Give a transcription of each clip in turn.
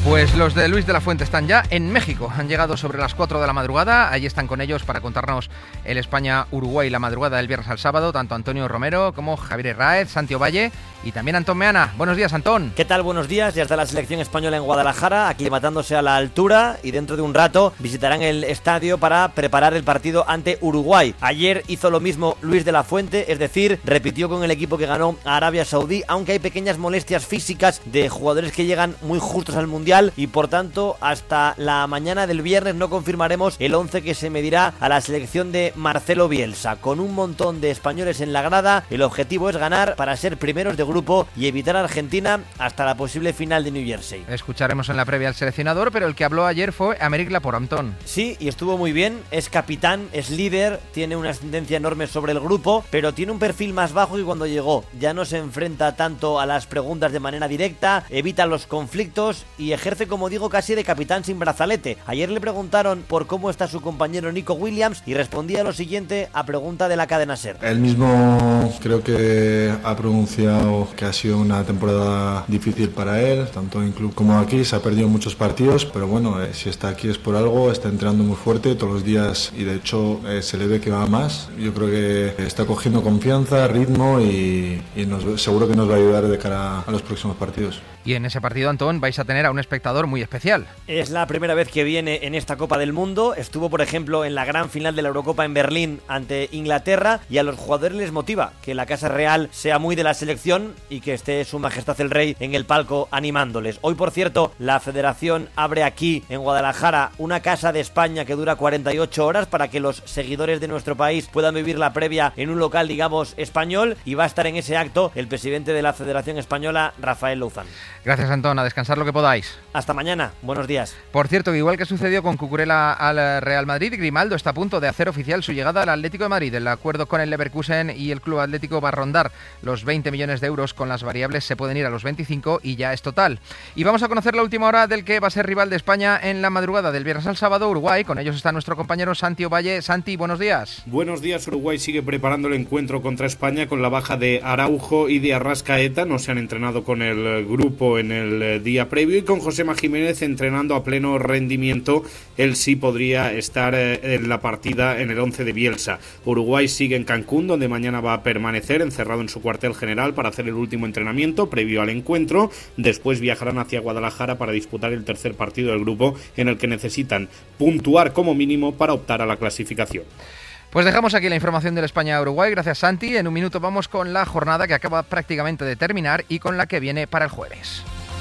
Pues los de Luis de la Fuente están ya en México. Han llegado sobre las 4 de la madrugada. Allí están con ellos para contarnos el España-Uruguay la madrugada del viernes al sábado. Tanto Antonio Romero como Javier Herráez, Santi Ovalle y también Antón Meana. Buenos días, Antón. ¿Qué tal? Buenos días. Ya está la selección española en Guadalajara, aclimatándose a la altura, y dentro de un rato visitarán el estadio para preparar el partido ante Uruguay. Ayer hizo lo mismo Luis de la Fuente, es decir, repitió con el equipo que ganó a Arabia Saudí, aunque hay pequeñas molestias físicas de jugadores que llegan muy justos al Mundial y por tanto hasta la mañana del viernes no confirmaremos el 11 que se medirá a la selección de Marcelo Bielsa. Con un montón de españoles en la grada, el objetivo es ganar para ser primeros de grupo y evitar a Argentina hasta la posible final de New Jersey. Escucharemos en la previa al seleccionador, pero el que habló ayer fue Aymeric Laporte, Antón. Sí, y estuvo muy bien, es capitán, es líder, tiene una ascendencia enorme sobre el grupo, pero tiene un perfil más bajo que cuando llegó. Ya no se enfrenta tanto a las preguntas de manera directa, evita los conflictos y ejerce, como digo, casi de capitán sin brazalete. Ayer le preguntaron por cómo está su compañero Nico Williams y respondía lo siguiente a pregunta de la cadena SER. Él mismo creo que ha pronunciado que ha sido una temporada difícil para él, tanto en club como aquí. Se ha perdido muchos partidos, pero bueno, si está aquí es por algo, está entrenando muy fuerte todos los días y de hecho se le ve que va más. Yo creo que está cogiendo confianza, ritmo y seguro que nos va a ayudar de cara a los próximos partidos. Y en ese partido, Antón, vais a tener a un espectador muy especial. Es la primera vez que viene en esta Copa del Mundo. Estuvo, por ejemplo, en la gran final de la Eurocopa en Berlín ante Inglaterra, y a los jugadores les motiva que la Casa Real sea muy de la selección y que esté Su Majestad el Rey en el palco animándoles. Hoy, por cierto, la Federación abre aquí en Guadalajara una Casa de España que dura 48 horas para que los seguidores de nuestro país puedan vivir la previa en un local, digamos, español, y va a estar en ese acto el presidente de la Federación Española, Rafael Louzán. Gracias, Antón. A descansar lo que podáis. Hasta mañana. Buenos días. Por cierto, igual que sucedió con Cucurella al Real Madrid, Grimaldo está a punto de hacer oficial su llegada al Atlético de Madrid. El acuerdo con el Leverkusen y el Club Atlético va a rondar los 20 millones de euros. Con las variables se pueden ir a los 25 y ya es total. Y vamos a conocer la última hora del que va a ser rival de España en la madrugada del viernes al sábado, Uruguay. Con ellos está nuestro compañero Santi Ovalle. Santi, buenos días. Buenos días. Uruguay sigue preparando el encuentro contra España con la baja de Araujo y de Arrascaeta. No se han entrenado con el grupo en el día previo, y con Josema Jiménez entrenando a pleno rendimiento. Él sí podría estar en la partida en el 11 de Bielsa. Uruguay sigue en Cancún, donde mañana va a permanecer encerrado en su cuartel general para hacer el último entrenamiento previo al encuentro. Después viajarán hacia Guadalajara para disputar el tercer partido del grupo, en el que necesitan puntuar como mínimo para optar a la clasificación. Pues dejamos aquí la información del España-Uruguay. Gracias, Santi. En un minuto vamos con la jornada que acaba prácticamente de terminar y con la que viene para el jueves.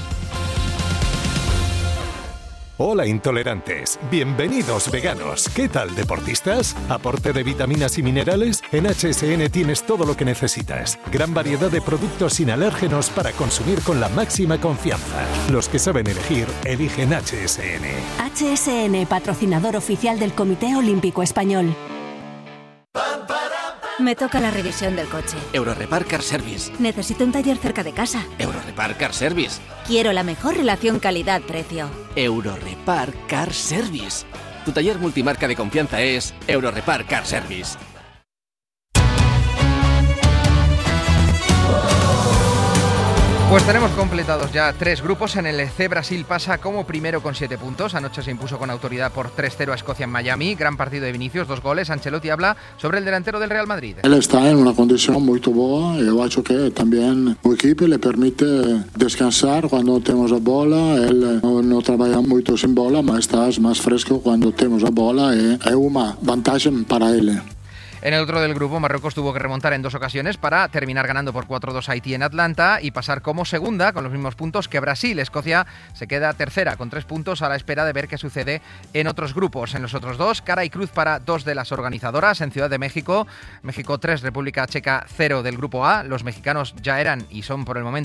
Hola intolerantes, bienvenidos veganos. ¿Qué tal, deportistas? ¿Aporte de vitaminas y minerales? En HSN tienes todo lo que necesitas. Gran variedad de productos sin alérgenos para consumir con la máxima confianza. Los que saben elegir, eligen HSN. HSN, patrocinador oficial del Comité Olímpico Español. Me toca la revisión del coche. Eurorepar Car Service. Necesito un taller cerca de casa. Eurorepar Car Service. Quiero la mejor relación calidad-precio. Eurorepar Car Service. Tu taller multimarca de confianza es Eurorepar Car Service. Pues tenemos completados ya 3 grupos. En el C, Brasil pasa como primero con 7 puntos. Anoche se impuso con autoridad por 3-0 a Escocia en Miami. Gran partido de Vinicius, 2 goles. Ancelotti habla sobre el delantero del Real Madrid. Él está en una condición muy buena y yo creo que también el equipo le permite descansar cuando tenemos la bola. Él no trabaja mucho sin bola, pero está más fresco cuando tenemos la bola y es una ventaja para él. En el otro del grupo, Marruecos tuvo que remontar en 2 ocasiones para terminar ganando por 4-2 a Haití en Atlanta y pasar como segunda con los mismos puntos que Brasil. Escocia se queda tercera con 3 puntos a la espera de ver qué sucede en otros grupos. En los otros 2, cara y cruz para 2 de las organizadoras. En Ciudad de México, México 3, República Checa 0 del grupo A. Los mexicanos ya eran y son por el momento